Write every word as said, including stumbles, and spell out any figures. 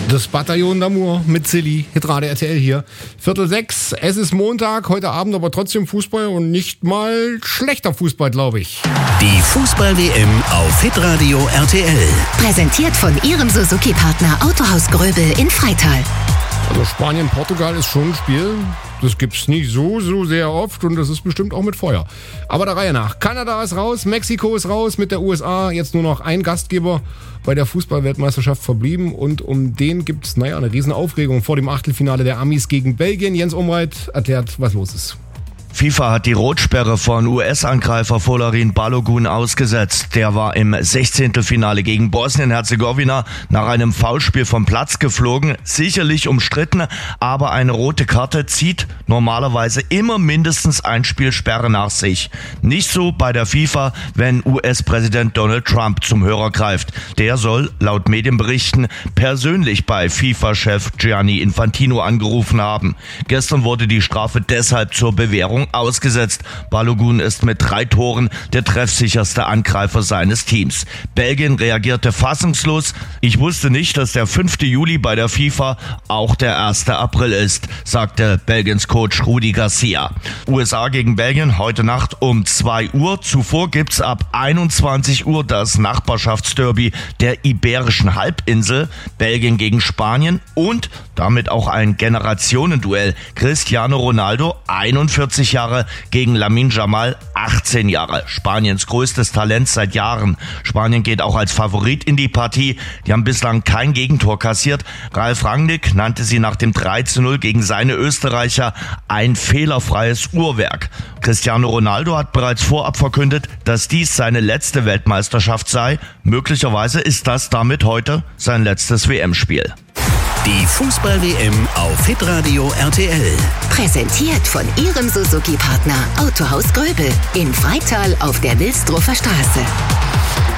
Das Bataillon d'Amour mit Silly, Hitradio R T L hier. Viertel sechs, es ist Montag, heute Abend aber trotzdem Fußball und nicht mal schlechter Fußball, glaube ich. Die Fußball-W M auf Hitradio R T L. Präsentiert von Ihrem Suzuki-Partner Autohaus Gröbel in Freital. Also Spanien-Portugal ist schon ein Spiel, das gibt's nicht so, so sehr oft und das ist bestimmt auch mit Feuer. Aber der Reihe nach. Kanada ist raus, Mexiko ist raus, mit der U S A jetzt nur noch ein Gastgeber bei der Fußball-Weltmeisterschaft verblieben und um den gibt's, naja, eine riesen Aufregung vor dem Achtelfinale der Amis gegen Belgien. Jens Umreit erklärt, was los ist. FIFA hat die Rotsperre von U S-Angreifer Folarin Balogun ausgesetzt. Der war im Sechzehntelfinale gegen Bosnien-Herzegowina nach einem Foulspiel vom Platz geflogen. Sicherlich umstritten, aber eine rote Karte zieht normalerweise immer mindestens ein Spielsperre nach sich. Nicht so bei der FIFA, wenn U S-Präsident Donald Trump zum Hörer greift. Der soll, laut Medienberichten, persönlich bei FIFA-Chef Gianni Infantino angerufen haben. Gestern wurde die Strafe deshalb zur Bewährung ausgesetzt. Balogun ist mit drei Toren der treffsicherste Angreifer seines Teams. Belgien reagierte fassungslos. Ich wusste nicht, dass der fünfte Juli bei der FIFA auch der erste April ist, sagte Belgiens Coach Rudi Garcia. U S A gegen Belgien heute Nacht um zwei Uhr. Zuvor gibt's ab einundzwanzig Uhr das Nachbarschaftsderby der Iberischen Halbinsel. Belgien gegen Spanien und damit auch ein Generationenduell. Cristiano Ronaldo, einundvierzig Jahre, gegen Lamine Yamal, achtzehn Jahre. Spaniens größtes Talent seit Jahren. Spanien geht auch als Favorit in die Partie. Die haben bislang kein Gegentor kassiert. Ralf Rangnick nannte sie nach dem drei zu null gegen seine Österreicher ein fehlerfreies Uhrwerk. Cristiano Ronaldo hat bereits vorab verkündet, dass dies seine letzte Weltmeisterschaft sei. Möglicherweise ist das damit heute sein letztes W M-Spiel. Die Fußball-W M auf Hitradio R T L. Präsentiert von Ihrem Suzuki-Partner Autohaus Gröbel in Freital auf der Wilsdruffer Straße.